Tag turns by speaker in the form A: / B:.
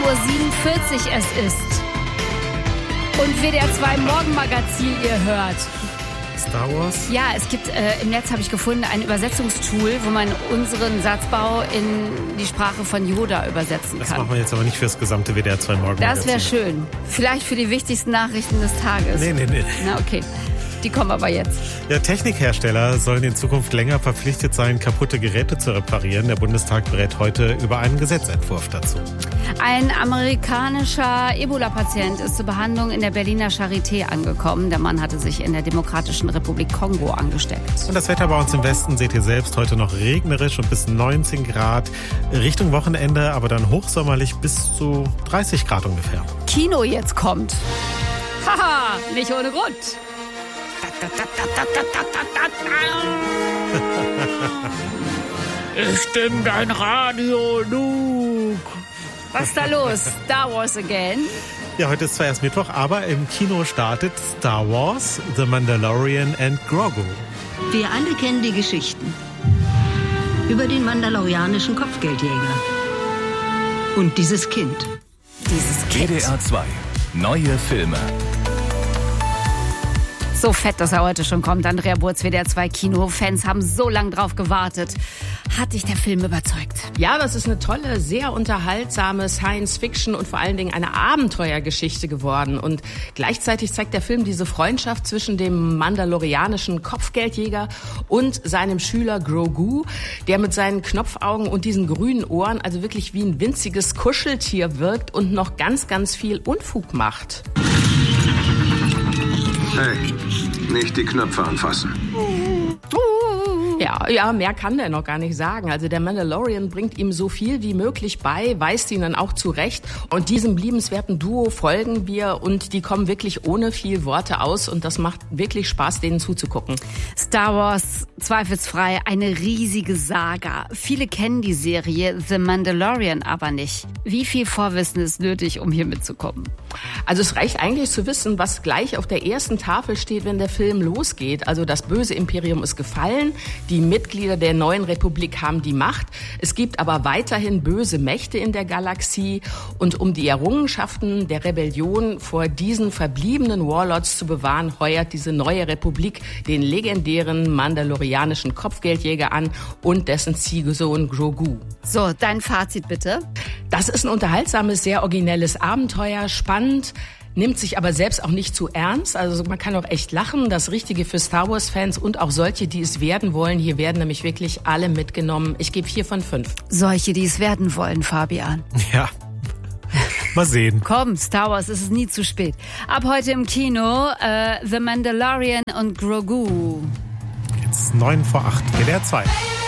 A: 8:47 Uhr es ist. Und WDR 2 Morgenmagazin, ihr hört.
B: Star Wars?
A: Ja, es gibt, im Netz habe ich gefunden, ein Übersetzungstool, wo man unseren Satzbau in die Sprache von Yoda übersetzen kann.
B: Das machen wir jetzt aber nicht fürs gesamte WDR 2 Morgenmagazin.
A: Das wäre schön. Vielleicht für die wichtigsten Nachrichten des Tages.
B: Nee.
A: Na, okay. Die kommen aber jetzt.
B: Ja, Technikhersteller sollen in Zukunft länger verpflichtet sein, kaputte Geräte zu reparieren. Der Bundestag berät heute über einen Gesetzentwurf dazu.
A: Ein amerikanischer Ebola-Patient ist zur Behandlung in der Berliner Charité angekommen. Der Mann hatte sich in der Demokratischen Republik Kongo angesteckt.
B: Und das Wetter bei uns im Westen seht ihr selbst. Heute noch regnerisch und bis 19 Grad. Richtung Wochenende, aber dann hochsommerlich bis zu 30 Grad ungefähr.
A: Kino jetzt kommt. Haha, nicht ohne Grund.
C: Ich bin dein Radio, Luke.
A: Was ist da los? Star Wars again?
B: Ja, heute ist zwar erst Mittwoch, aber im Kino startet Star Wars, The Mandalorian and Grogu.
D: Wir alle kennen die Geschichten über den mandalorianischen Kopfgeldjäger und dieses Kind.
E: WDR 2. Neue Filme.
A: So fett, dass er heute schon kommt. Andrea Burz, WDR 2 Kino-Fans haben so lange drauf gewartet. Hat dich der Film überzeugt?
F: Ja, das ist eine tolle, sehr unterhaltsame Science-Fiction und vor allen Dingen eine Abenteuergeschichte geworden. Und gleichzeitig zeigt der Film diese Freundschaft zwischen dem mandalorianischen Kopfgeldjäger und seinem Schüler Grogu, der mit seinen Knopfaugen und diesen grünen Ohren also wirklich wie ein winziges Kuscheltier wirkt und noch ganz, ganz viel Unfug macht.
G: Hey, nicht die Knöpfe anfassen.
F: Ja, mehr kann der noch gar nicht sagen. Also der Mandalorian bringt ihm so viel wie möglich bei, weist ihn dann auch zurecht. Und diesem liebenswerten Duo folgen wir und die kommen wirklich ohne viel Worte aus und das macht wirklich Spaß, denen zuzugucken.
A: Star Wars, zweifelsfrei eine riesige Saga. Viele kennen die Serie The Mandalorian aber nicht. Wie viel Vorwissen ist nötig, um hier mitzukommen?
F: Also es reicht eigentlich zu wissen, was gleich auf der ersten Tafel steht, wenn der Film losgeht. Also das böse Imperium ist gefallen, die Mitglieder der neuen Republik haben die Macht. Es gibt aber weiterhin böse Mächte in der Galaxie. Und um die Errungenschaften der Rebellion vor diesen verbliebenen Warlords zu bewahren, heuert diese neue Republik den legendären mandalorianischen Kopfgeldjäger an und dessen Ziehsohn Grogu.
A: So, dein Fazit bitte.
F: Das ist ein unterhaltsames, sehr originelles Abenteuer, spannend, nimmt sich aber selbst auch nicht zu ernst. Also man kann auch echt lachen. Das Richtige für Star Wars-Fans und auch solche, die es werden wollen. Hier werden nämlich wirklich alle mitgenommen. Ich gebe 4 von 5.
A: Solche, die es werden wollen, Fabian.
B: Ja, mal sehen.
A: Komm, Star Wars, es ist nie zu spät. Ab heute im Kino The Mandalorian und Grogu.
B: Jetzt 7:55, WDR 2.